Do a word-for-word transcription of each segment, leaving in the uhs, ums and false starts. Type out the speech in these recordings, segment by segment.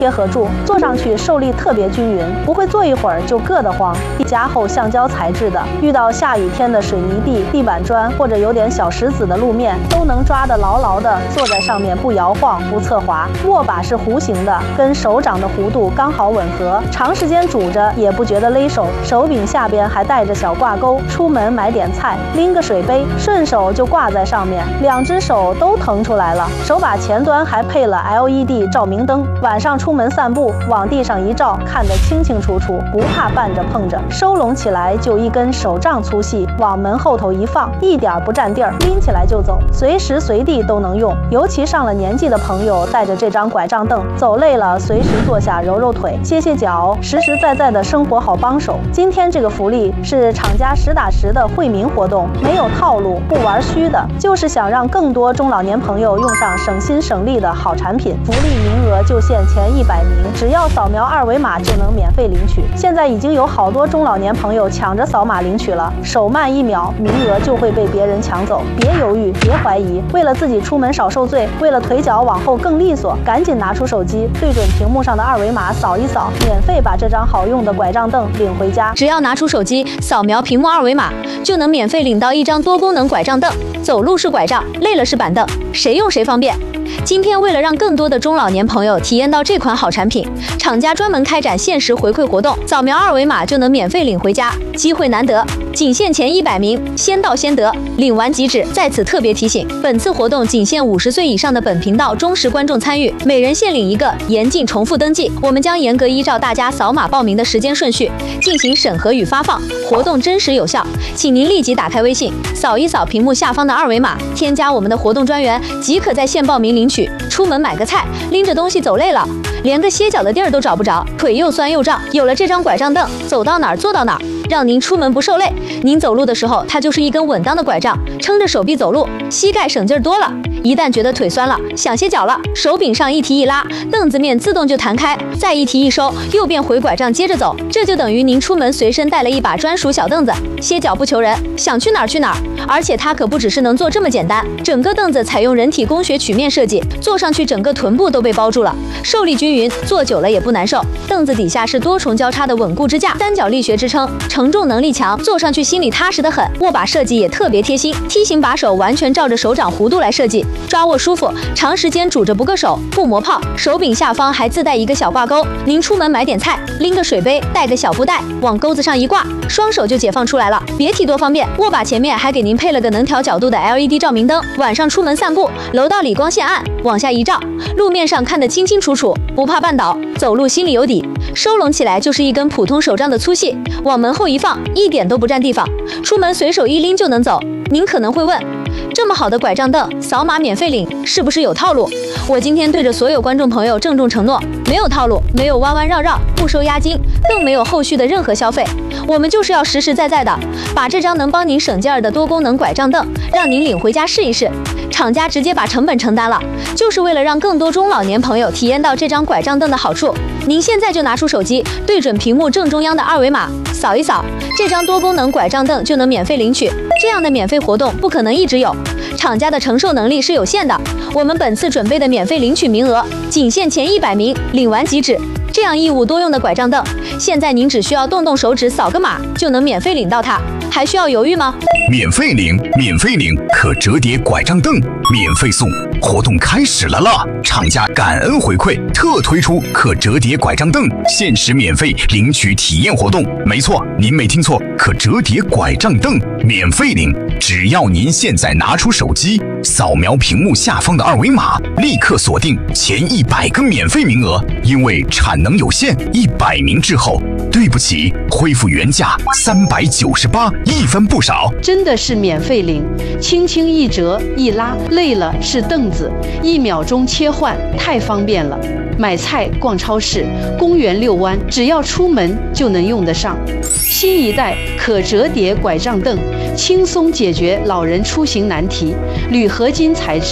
贴合住，坐上去受力特别均匀，不会坐一会儿就硌得慌。加厚橡胶材质的，遇到下雨天的水泥地、地板砖或者有点小石子的路面，都能抓得牢牢的，坐在上面不摇晃、不侧滑。握把是弧形的，跟手掌的弧度刚好吻合，长时间拄着也不觉得勒手。手柄下边还带着小挂钩，出门买点菜，拎个水杯，顺手就挂在上面，两只手都腾出来了。手把前端还配了 L E D 照明灯，晚上出门散步，往地上一照，看得清清楚楚，不怕绊着碰着。收拢起来就一根手杖粗细，往门后头一放，一点不占地儿，拎起来就走，随时随地都能用。尤其上了年纪的朋友，带着这张拐杖凳，走累了随时坐下揉揉腿、歇歇脚，实实在在的生活好帮手。今天这个福利是厂家实打实的惠民活动，没有套路，不玩虚的，就是想让更多中老年朋友用上省心省力的好产品。福利名额就限前一百名，只要扫描二维码就能免费领取。现在已经有好多中老年朋友抢着扫码领取了，手慢一秒，名额就会被别人抢走。别犹豫，别怀疑，为了自己出门少受罪，为了腿脚往后更利索，赶紧拿出手机，对准屏幕上的二维码扫一扫，免费把这张好用的拐杖凳领回家。 只要拿出手机，扫描屏幕二维码，就能免费领到一张多功能拐杖凳。走路是拐杖，累了是板凳，谁用谁方便。今天为了让更多的中老年朋友体验到这款好产品，厂家专门开展限时回馈活动，扫描二维码就能免费领回家，机会难得，仅限前一百名，先到先得，领完即止。在此特别提醒，本次活动仅限五十岁以上的本频道忠实观众参与，每人限领一个，严禁重复登记。我们将严格依照大家扫码报名的时间顺序进行审核与发放，活动真实有效，请您立即打开微信，扫一扫屏幕下方的二维码，添加我们的活动专员，即可在线报名领取。出门买个菜，拎着东西走累了，连个歇脚的地儿都找不着，腿又酸又胀，有了这张拐杖凳，走到哪儿坐到哪儿，让您出门不受累。您走路的时候，它就是一根稳当的拐杖，撑着手臂走路，膝盖省劲儿多了。一旦觉得腿酸了，想歇脚了，手柄上一提一拉，凳子面自动就弹开，再一提一收，又变回拐杖接着走。这就等于您出门随身带了一把专属小凳子，歇脚不求人，想去哪儿去哪儿。而且它可不只是能坐这么简单，整个凳子采用人体工学曲面设计，坐上去整个臀部都被包住了，受力均匀，坐久了也不难受。凳子底下是多重交叉的稳固支架，三角力学支撑，承重能力强，坐上去心里踏实得很。握把设计也特别贴心，梯形把手完全照着手掌弧度来设计，抓握舒服，长时间拄着不硌手，不磨泡。手柄下方还自带一个小挂钩，您出门买点菜，拎个水杯，带个小布袋，往钩子上一挂，双手就解放出来了，别提多方便。握把前面还给您配了个能调角度的 L E D 照明灯，晚上出门散步，楼道里光线暗，往下一照，路面上看得清清楚楚，不怕绊倒，走路心里有底。收拢起来就是一根普通手杖的粗细，往门后一放，一点都不占地方，出门随手一拎就能走。您可能会问，这么好的拐杖凳，扫码免费领，是不是有套路？我今天对着所有观众朋友郑重承诺，没有套路，没有弯弯绕绕，不收押金，更没有后续的任何消费。我们就是要实实在在的把这张能帮您省劲儿的多功能拐杖凳让您领回家试一试。厂家直接把成本承担了，就是为了让更多中老年朋友体验到这张拐杖凳的好处。您现在就拿出手机，对准屏幕正中央的二维码，扫一扫，这张多功能拐杖凳就能免费领取。这样的免费活动不可能一直有，厂家的承受能力是有限的。我们本次准备的免费领取名额仅限前一百名，领完即止。这样一物多用的拐杖凳，现在您只需要动动手指扫个码就能免费领到它，还需要犹豫吗？ 免费领，免费领可折叠拐杖凳，免费送，活动开始了啦！厂家感恩回馈，特推出可折叠拐杖凳限时免费领取体验活动。没错，您没听错，可折叠拐杖凳免费领，只要您现在拿出手机，扫描屏幕下方的二维码，立刻锁定前一百个免费名额。因为产能有限，一百名之后，对不起，恢复原价三百九十八，一分不少。 真的是免费领，轻轻一折一拉，累了是凳子，一秒钟切换，太方便了。买菜、逛超市、公园遛弯，只要出门就能用得上。新一代可折叠拐杖凳，轻松解决老人出行难题，铝合金材质，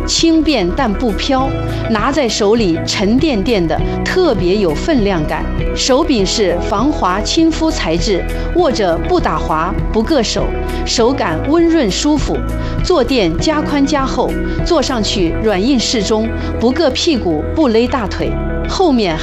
轻便但不飘，拿在手里沉甸甸的，特别有分量感。手柄是防滑亲肤材质，握着不打滑不硌手，手感温润舒服。坐垫加宽加厚，坐上去软硬适中，不硌屁股不勒大腿。后面